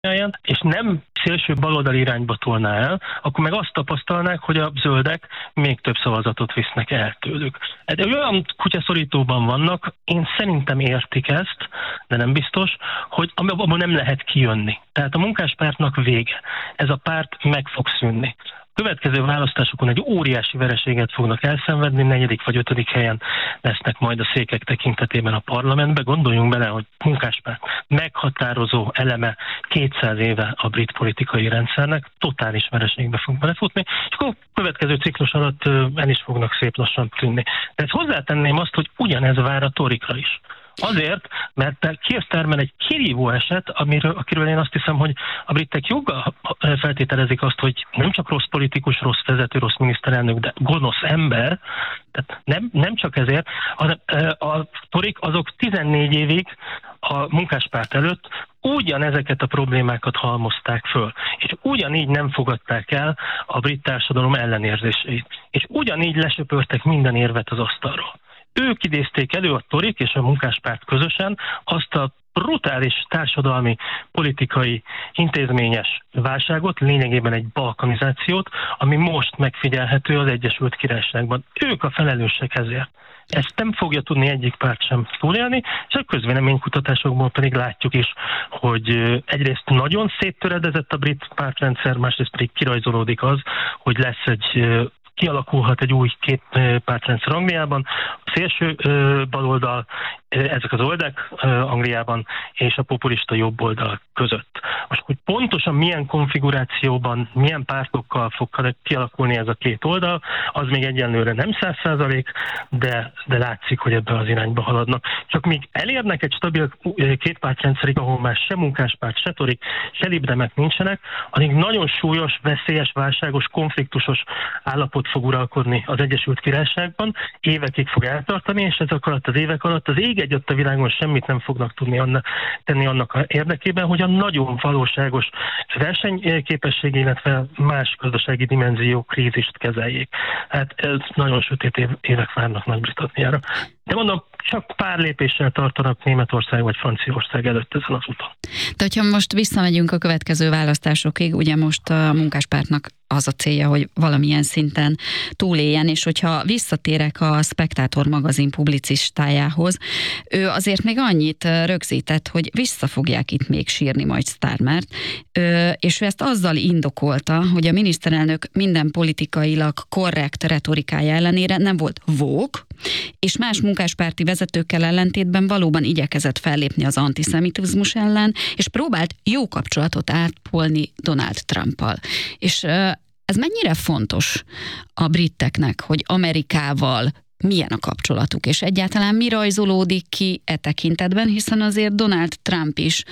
és nem szélső baloldali irányba tolná el, akkor meg azt tapasztalnák, hogy a zöldek még több szavazatot visznek el tőlük. De olyan kutyaszorítóban vannak, én szerintem értik ezt, de nem biztos, hogy abban nem lehet kijönni. Tehát a Munkáspártnak vége. Ez a párt meg fog szűnni. Következő választásokon egy óriási vereséget fognak elszenvedni, 4. vagy 5. helyen lesznek majd a székek tekintetében a parlamentben. Gondoljunk bele, hogy Munkáspárt meghatározó eleme 200 éve a brit politikai rendszernek, totális vereségbe fog belefutni, és akkor a következő ciklus alatt el is fognak szép lassan tűnni. De ezt hozzátenném azt, hogy ugyanez vár a Torikra is. Azért, mert Keir Starmer egy kirívó eset, akiről én azt hiszem, hogy a britek joggal feltételezik azt, hogy nem csak rossz politikus, rossz vezető, rossz miniszterelnök, de gonosz ember, tehát nem csak ezért. A Torik azok 14 évig a Munkáspárt előtt ugyanezeket a problémákat halmozták föl, és ugyanígy nem fogadták el a brit társadalom ellenérzéseit, és ugyanígy lesöpörtek minden érvet az asztalról. Ők idézték elő, a Torik és a Munkáspárt közösen azt a brutális társadalmi, politikai, intézményes válságot, lényegében egy balkanizációt, ami most megfigyelhető az Egyesült Királyságban. Ők a felelősek ezért. Ezt nem fogja tudni egyik párt sem túlélni, és a közvéleménykutatásokból pedig látjuk is, hogy egyrészt nagyon széttöredezett a brit pártrendszer, másrészt pedig kirajzolódik az, hogy kialakulhat egy új két pártrendszer Angliában, a szélső baloldal, ezek az oldek Angliában, és a populista jobb oldal között. Most, hogy pontosan milyen konfigurációban, milyen pártokkal fog kialakulni ez a két oldal, az még egyenlőre nem 100%, de látszik, hogy ebben az irányba haladnak. Csak míg elérnek egy stabil kétpártrendszerig, ahol már se Munkáspárt, se Torik, se libdemek nincsenek, addig nagyon súlyos, veszélyes, válságos, konfliktusos állapot fog uralkodni az Egyesült Királyságban, évekig fog eltartani, és ezek alatt az évek alatt az ég egyet a világon semmit nem fognak tudni tenni annak érdekében, hogy a nagyon valóságos versenyképesség, illetve más gazdasági dimenzió krízist kezeljék. Hát ez nagyon sötét évek várnak Nagy-Britanniára. De mondom, csak pár lépéssel tartanak Németország vagy Franciaország előtt ezen az úton. De hogyha most visszamegyünk a következő választásokig, ugye most a Munkáspártnak az a célja, hogy valamilyen szinten túléljen, és hogyha visszatérek a Spectator magazin publicistájához, ő azért még annyit rögzített, hogy vissza fogják itt még sírni majd Starmert, és ő ezt azzal indokolta, hogy a miniszterelnök minden politikailag korrekt retorikája ellenére nem volt woke, és más munkáspárti vezetőkkel ellentétben valóban igyekezett fellépni az antiszemitizmus ellen, és próbált jó kapcsolatot ápolni Donald Trumpal. És ez mennyire fontos a briteknek, hogy Amerikával milyen a kapcsolatuk, és egyáltalán mi rajzolódik ki e tekintetben, hiszen azért Donald Trump is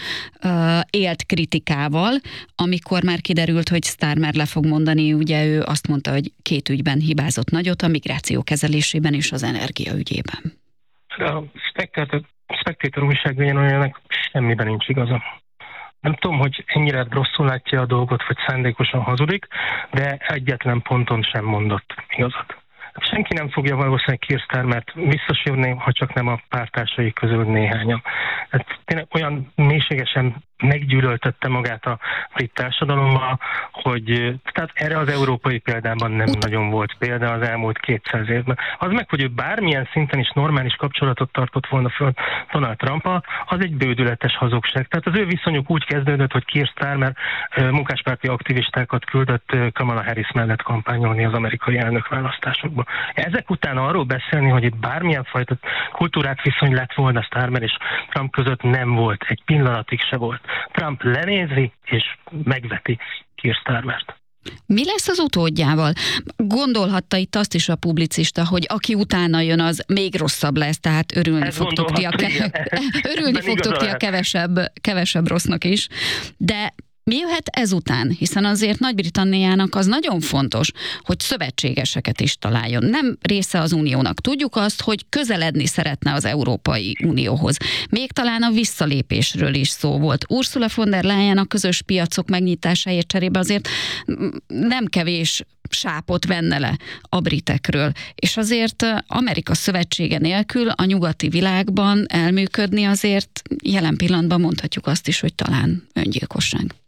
élt kritikával, amikor már kiderült, hogy Starmer le fog mondani, ugye ő azt mondta, hogy 2 ügyben hibázott nagyot, a migráció kezelésében és az energia ügyében. A Spectator újságírójának semmiben nincs igaza. Nem tudom, hogy ennyire rosszul látja a dolgot, vagy szándékosan hazudik, de egyetlen ponton sem mondott igazat. Senki nem fogja valószínűleg Keir Starmert visszasírni, ha csak nem a párttársai közül néhányan. Hát tényleg olyan mélységesen meggyűlöltette magát a brit társadalommal, hogy tehát erre az európai példában nem nagyon volt példa az elmúlt 200 évben. Az meg, hogy ő bármilyen szinten is normális kapcsolatot tartott volna föl Donald Trumppal, az egy bődületes hazugság. Tehát az ő viszonyuk úgy kezdődött, hogy Keir Starmer munkáspárti aktivistákat küldött Kamala Harris mellett kampányolni az amerikai elnökválasztásokban. Ezek után arról beszélni, hogy itt bármilyen fajta kultúrát viszony lett volna Starmer és Trump között, nem volt. Egy pillanatig se volt. Trump lenézi és megveti Keir Starmert. Mi lesz az utódjával? Gondolhatta itt azt is a publicista, hogy aki utána jön, az még rosszabb lesz, tehát örülni fogtok ti a kevesebb rossznak is. De Mi jöhet ezután? Hiszen azért Nagy-Britanniának az nagyon fontos, hogy szövetségeseket is találjon. Nem része az Uniónak. Tudjuk azt, hogy közeledni szeretne az Európai Unióhoz. Még talán a visszalépésről is szó volt. Ursula von der Leyen a közös piacok megnyitásáért cserébe azért nem kevés sápot venne le a britekről. És azért Amerika szövetsége nélkül a nyugati világban elműködni azért jelen pillanatban mondhatjuk azt is, hogy talán öngyilkosság.